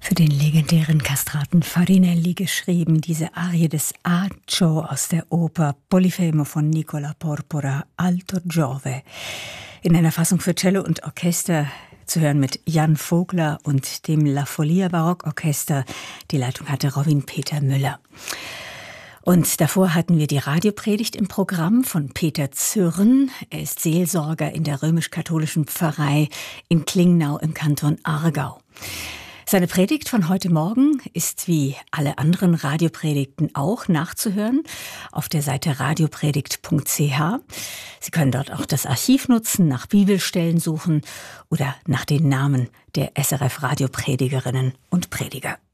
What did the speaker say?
Für den legendären Kastraten Farinelli geschrieben, diese Arie des Accio aus der Oper Polifemo von Nicola Porpora, Alto Giove. In einer Fassung für Cello und Orchester zu hören mit Jan Vogler und dem La Folia Barockorchester. Die Leitung hatte Robin Peter Müller. Und davor hatten wir die Radiopredigt im Programm von Peter Zürn. Er ist Seelsorger in der römisch-katholischen Pfarrei in Klingnau im Kanton Aargau. Seine Predigt von heute Morgen ist wie alle anderen Radiopredigten auch nachzuhören auf der Seite radiopredigt.ch. Sie können dort auch das Archiv nutzen, nach Bibelstellen suchen oder nach den Namen der SRF-Radiopredigerinnen und Prediger.